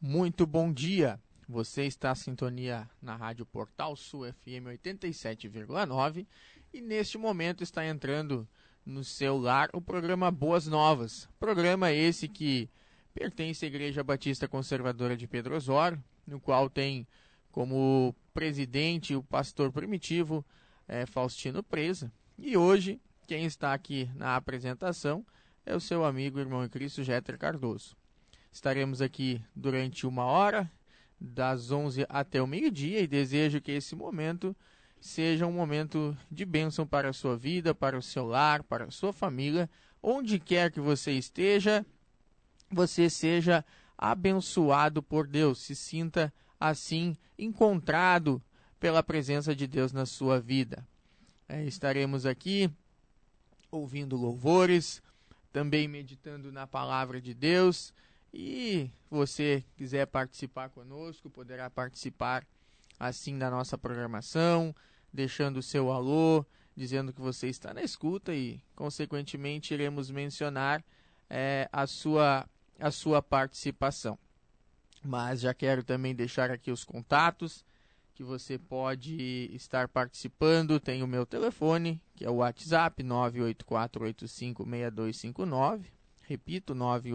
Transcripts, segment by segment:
Muito bom dia. Você está em sintonia na Rádio Portal Sul FM 87,9 e neste momento está entrando no seu lar o programa Boas Novas. Programa esse que pertence à Igreja Batista Conservadora de Pedro Osório, no qual tem como presidente o pastor primitivo Faustino Preza. E hoje quem está aqui na apresentação é o seu amigo, irmão em Cristo, Jeter Cardoso. Estaremos aqui durante 1 hora, das 11 até o meio-dia, e desejo que esse momento seja um momento de bênção para a sua vida, para o seu lar, para a sua família. Onde quer que você esteja, você seja abençoado por Deus, se sinta assim encontrado pela presença de Deus na sua vida. Estaremos aqui ouvindo louvores, também meditando na palavra de Deus. E você quiser participar conosco, poderá participar assim da nossa programação, deixando o seu alô, dizendo que você está na escuta e, consequentemente, iremos mencionar a sua participação. Mas já quero também deixar aqui os contatos que você pode estar participando. Tem o meu telefone, que é o WhatsApp 984856259. Repito,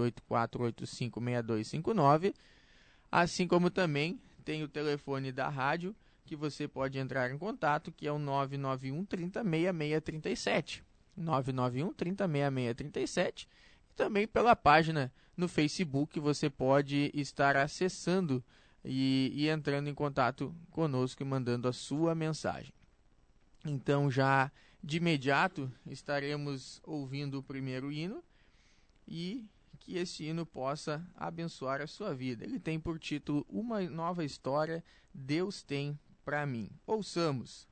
984856259. Assim como também tem o telefone da rádio, que você pode entrar em contato, que é o 991 30 6637. 991 30 6637. E também pela página no Facebook, que você pode estar acessando e entrando em contato conosco e mandando a sua mensagem. Então, já de imediato, estaremos ouvindo o primeiro hino, e que esse hino possa abençoar a sua vida. Ele tem por título Uma Nova História, Deus Tem para Mim. Ouçamos.